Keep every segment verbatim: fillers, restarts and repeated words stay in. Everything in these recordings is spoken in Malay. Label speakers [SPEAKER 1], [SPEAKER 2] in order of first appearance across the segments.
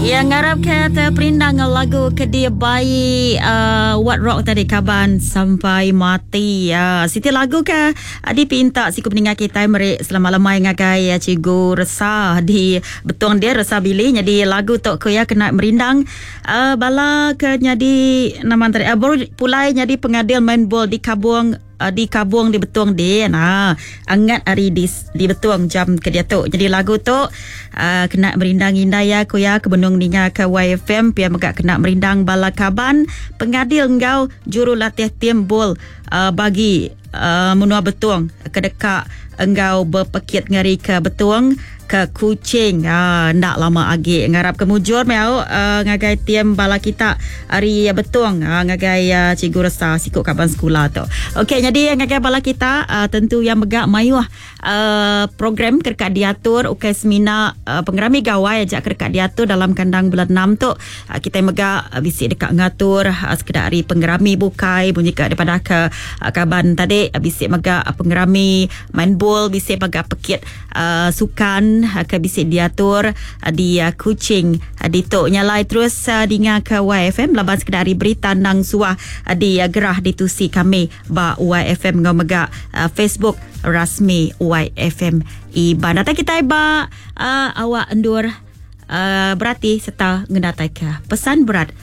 [SPEAKER 1] Yang ngarap kata perindang lagu Kedia Bayi uh, What Rock tadi kaban sampai mati. Uh, Siti lagu ke Adi pinta siku peninggal kita merik selama-lama yang ngagai uh, Cikgu resah di betuang dia resah bilih. Jadi lagu tok ke ya kena merindang uh, bala ke nyadi nama tadi uh, baru pulai nyadi pengadil main bol di Kabuang di Kabuang di betuang dia nah angat hari di di betuang jam ke dia tu. Jadi lagu tu uh, kena merindang indah ya ko ya kebenung ninga ke Y F M pia megak kena merindang bala kaban pengadil engkau juru latih tim bol uh, bagi uh, menua betuang kedekak engkau berpekit ngari ke betuang ke Kuching. Ah, ndak lama lagi ngarap kemujur mau uh, ngagai tim bala kita hari betuang uh, ngagai uh, Cikgu Resa sikut kaban sekolah tu. Okey, jadi ngagai bala kita uh, tentu yang megak mayuh uh, program kerkat diatur ukay semina uh, pengerami gawai ajak kerkat diatur dalam kandang bulan enam tu. Uh, kita megak uh, bisik dekat ngatur uh, sekedar hari pengerami bukai bunyi ke daripada ke uh, kaban tadi uh, bisik megak uh, pengerami main bol bisik megak pekit uh, sukan ke bisik diatur uh, di uh, Kuching uh, di tok nyalai terus uh, dengar ke Y F M laban sekedar berita nang suah uh, di uh, gerah ditusi kami ba Y F M ngau megak uh, Facebook rasmi Y F M Iban. Datang kita iba uh, awak endur uh, berarti serta ngedatai ke pesan berat.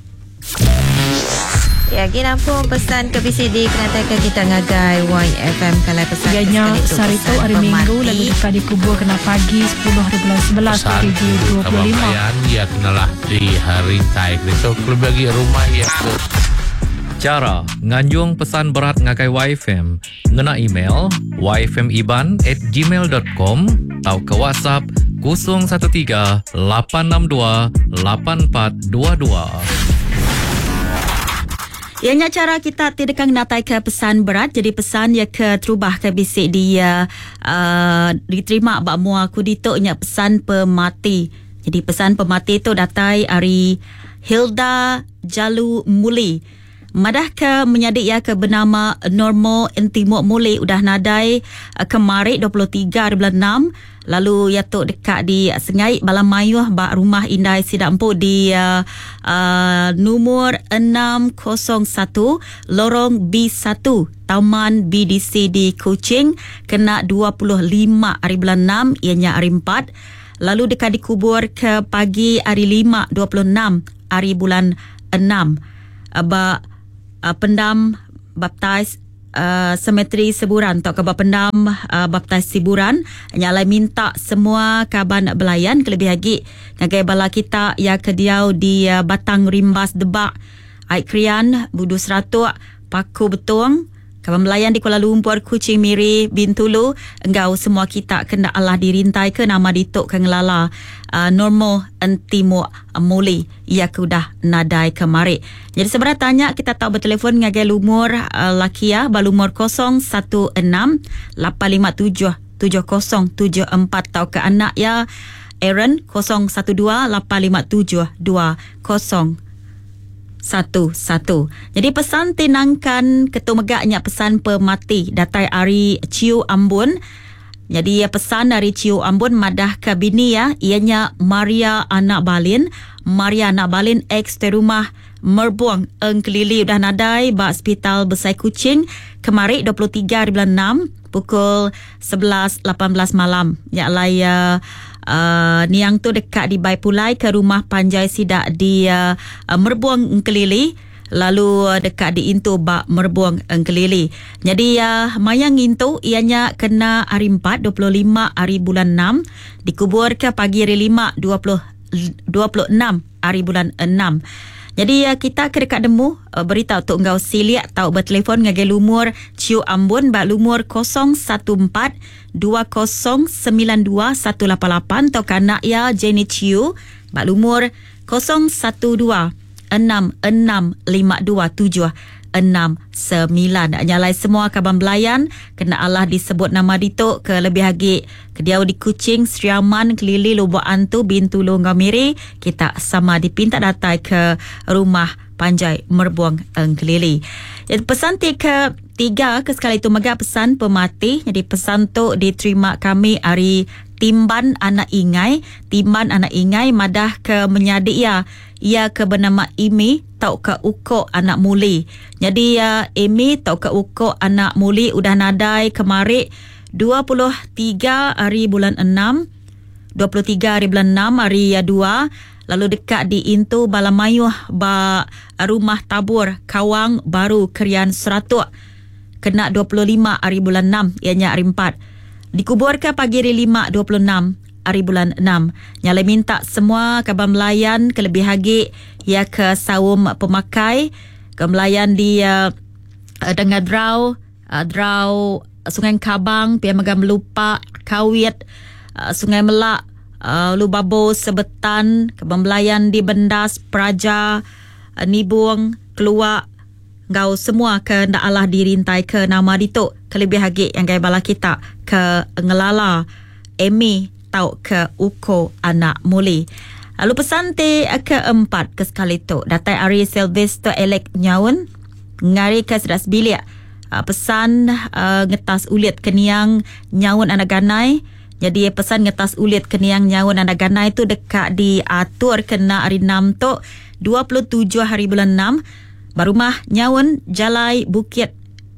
[SPEAKER 2] Ya, kita pun pesan ke B C D kenapa kita ngagai Y F M kalau pesan
[SPEAKER 3] Ianya Sarito hari Minggu lalu dekat dikubur kena pagi sepuluh hari bulan sebelas tujuh dua puluh lima.
[SPEAKER 4] Ya kenalah di hari taik itu klub bagi rumah ya.
[SPEAKER 5] Cara nganjung pesan berat ngagai Y F M ngena email y f m iban at gmail dot com atau ke WhatsApp kosong satu tiga lapan enam dua lapan empat dua dua.
[SPEAKER 1] Ianya cara kita tidak natai ke pesan berat. Jadi pesan ya ke terubah ke bisik dia uh, diterima bak mua aku ditoknya pesan pemati. Jadi pesan pemati tu datai hari Hilda Jalu Muli. Madah ke menyadik ya ke bernama Normo Intimo Muli udah nadai uh, kemarin dua puluh tiga hari bulan enam. Lalu ya tu dekat di Sengai Balam Mayuh bak rumah Indai Sidampu di uh, uh, nomor enam kosong satu lorong B satu Taman B D C di Kuching kena dua puluh lima hari bulan enam ianya hari empat. Lalu dekat dikubur ke pagi hari lima dua puluh enam hari bulan enam. Uh, bak uh, pendam baptize Uh, semetri seburan atau kabar pendam uh, baptis siburan nyalai minta semua kaban belayan kelebih lagi ngagai bala kita ya kediau di uh, Batang Rimbas Debak Aik Krian Budu Seratuk Paku Betuang kaban belayan di Kuala Lumpur Kuching Miri Bintulu engkau semua kita kena Allah dirintai ke nama ditok ke ngelala uh, Normo Entimo Muli ia kudah nadai kemari. Jadi sebenarnya tanya kita tahu bertelefon ngagai lumur uh, lakia balumur kosong satu enam lapan lima tujuh tujuh kosong tujuh empat atau ke anak ya Aaron kosong satu dua lapan lima tujuh dua kosong satu satu. Jadi pesan tinangkan ketua megaknya pesan pemati datai Ari Ciu Ambon. Jadi ya pesan dari Ciu Ambon madah ke bini ya ianya Maria Anak Balin. Maria Anak Balin ex terumah Merbuang Engkelili udah nadai ba hospital Besai Kuching kemarin dua puluh tiga hari bulan enam pukul sebelas lapan belas malam. Ya laya uh, niang tu dekat di Bai Pulai ke rumah Panjai Sidak di uh, Merbuang Engkelili. Lalu dekat di Intu bak Merbuang Engkelili. Jadi ya uh, mayang Intu ianya kena hari empat dua puluh lima hari bulan enam dikubur ke pagi hari lima dua puluh dua puluh enam hari bulan enam. Jadi uh, kita ke dekat demu uh, beritahu untuk engkau siliak tahu bertelefon ngagai lumur Ciu Ambon bak lumur kosong satu empat dua kosong sembilan dua satu lapan lapan atau kanak ya Jenny Ciu bak lumur kosong satu dua enam enam lima dua tujuh enam sembilan. Nyalai semua kaban belayan kena Allah disebut nama ditok ke lebih lagi kediau di Kuching Seriaman Kelili Lubuk Antu Bintulu Ngamiri kita sama dipinta datai ke rumah Panjai Merbuang Engkelili. Jadi pesan ke tiga ke sekali itu megah pesan pemati. Jadi pesan tu diterima kami hari timban anak ingai, timban anak ingai madah ke menyadik ia ia ke bernama Imi tau ke uko anak muli. Jadi ya Imi tau ke uko anak muli udah nadai kemari dua puluh tiga hari bulan enam, dua puluh tiga hari bulan enam hari ya dua, lalu dekat di Intu Balamayuh ba Rumah Tabur Kawang Baru Krian Seratuk kena dua puluh lima hari bulan enam, ianya hari empat. Dikuburkan pagi hari lima dua puluh enam hari bulan enam. Nyala minta semua kabar melayan ke lebih hagi ya ke saum pemakai ke melayan di uh, dengan draw uh, draw Sungai Kabang, pia megam lupa Kawit, uh, Sungai Melak, uh, Lubabo Sebetan, kabar melayan di Bendas, Praja, uh, Nibung, Keluak, ngau semua ke ndak Allah dirintai ke nama dituk kelebih hagi yang gaya bala kita ke ngelala Emi tau ke uko anak muli. Lalu pesan te keempat ke sekali tu datai Ari Sylvester Elek Nyawun ngari ke sedas bilik uh, pesan uh, ngetas ulit keniang Nyawun anak ganai. Jadi pesan ngetas ulit keniang Nyawun anak ganai tu dekat diatur kena hari enam tu dua puluh tujuh hari bulan enam. Barumah Nyawun Jalai Bukit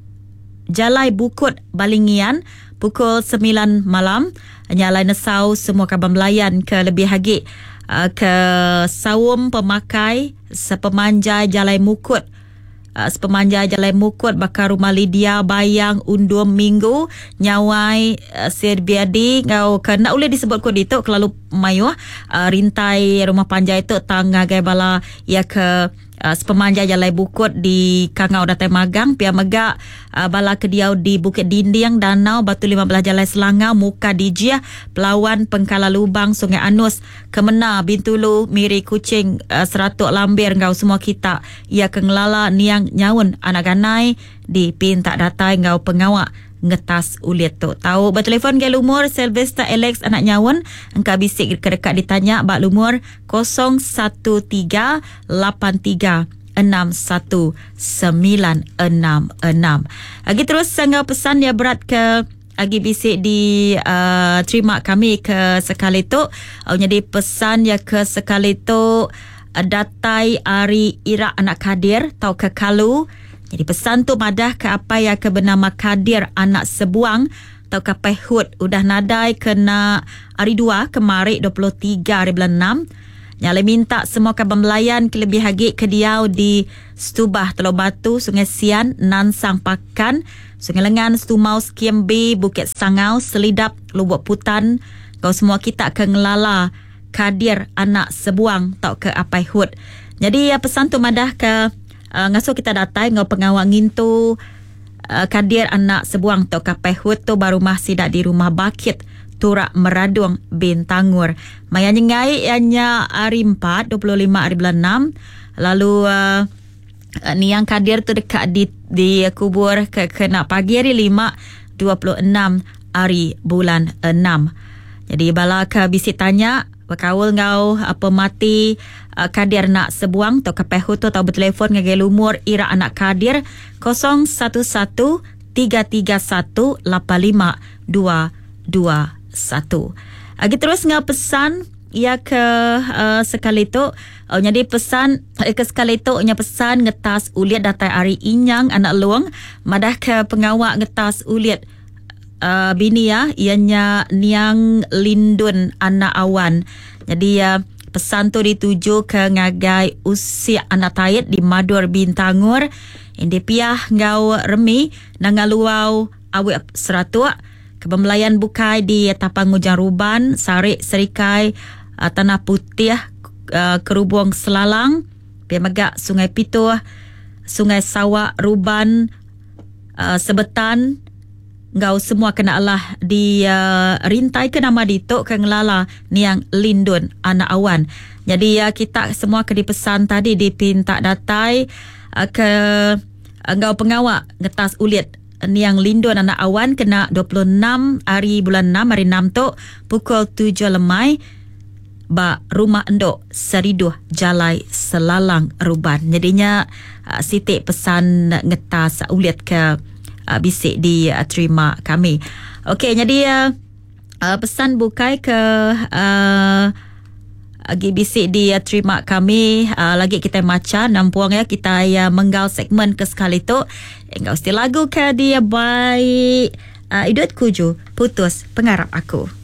[SPEAKER 1] Jalai Bukut Balingian pukul sembilan malam. Nyalai nesau semua kabar melayan ke lebih hagi uh, ke sawum pemakai sepemanjai Jalai Mukut uh, sepemanjai Jalai Mukut bakar rumah Lydia Bayang Undum Minggu Nyawai uh, Sirbiadi ngau kena boleh disebut kod itu kelalu mayuh uh, rintai rumah panjai itu tangga gaya bala ya ke Uh, sepemanja Jalai Bukut di Kangau Datai Magang, pia megak uh, bala kediau di Bukit Dinding, Danau, Batu lima belas Jalai Selangau, Muka Dijia, Pelawan, Pengkala Lubang, Sungai Anus, Kemena, Bintulu, Miri Kucing, uh, Seratuk Lambir, ngau semua kita. Ia kengelala Niang Nyawun, anak ganai, di Pintak Datai, ngau pengawak ngetas ulit tu. Tahu bertelefon ke lumur Sylvester Alex anak Nyawun, engkau bisik dekat ditanya bak lumur kosong satu tiga lapan tiga enam satu sembilan enam enam. Lagi terus sangat pesan dia berat ke agi bisik di uh, terima kami ke sekali tu. Uh, jadi pesan ya ke sekali tu uh, datai Ari Ira anak Kadir tau ke Kalu. Jadi pesan tu madah ke apa yang ke bernama Kadir anak sebuang atau ke Pehut udah nadai kena hari dua kemari dua puluh tiga hari bulan enam. Nyala minta semua kabar melayan ke lebih hagi ke diau di Stubah Teluk Batu, Sungai Sian, Nansang Pakan, Sungai Lengan, Stumau, Skiem B, Bukit Sangau, Selidap, Lubuk Putan. Kau semua kita ke ngelala Kadir anak sebuang atau ke Pehut. Jadi ya, pesan tu madah ke Uh, ngasuh kita datai ngau pengawal ngintu uh, Kadir anak sebuang tu kapai hut tu baru masih dak di rumah Bakit Turak Meradung Bintangur. Maya nyengai ianya hari empat dua puluh lima hari bulan enam. Lalu uh, niang Kadir tu dekat di di kubur ke kena pagi hari lima dua puluh enam hari bulan enam. Jadi bala ke bisi tanya berkawal ngau apa mati uh, Kadir nak sebuang atau kepehu tu atau bertelefon ngagel umur Ira anak Kadir kosong satu satu tiga tiga satu lapan lima dua dua satu. Lagi terus ngau pesan ia ke uh, sekali tu uh, jadi pesan uh, ke sekali tu nya pesan ngetas uliat datai Ari Inyang anak Luang madah ke pengawak ngetas uliat Uh, bini ya, ianya Niang Lindun anak Awan. Jadi ya, uh, pesan tu dituju ke ngagai usia anak Tayet di Madur Bintangur. Indi piah ngau remi nangaluau awet Seratuk. Kebemelayan bukai di Tapang Ujang Ruban, Sarik Serikai, uh, Tanah Putih, uh, Kerubung Selalang, pia megak Sungai Pituh, Sungai Sawak Ruban, uh, Sebetan. Ngau semua kena Allah di uh, rintai ke nama dituk ke ngelala Niang Lindun anak Awan. Jadi uh, kita semua ke dipesan tadi dipinta datai uh, ke uh, ngau pengawak ngetas ulit Niang Lindun anak Awan kena dua puluh enam hari bulan enam hari enam tu pukul tujuh lemai ba rumah endok Seriduh Jalai Selalang Ruban. Jadinya uh, sitik pesan ngetas ulit ke Uh, bisik di uh, terima kami. Okey, jadi uh, uh, pesan bukai ke uh, G B C di uh, terima kami uh, lagi kita macam nampuang ya kita ya menggal segmen ke sekali tu engkau still lagu ke dia baik uh, idut kuju putus pengarap aku.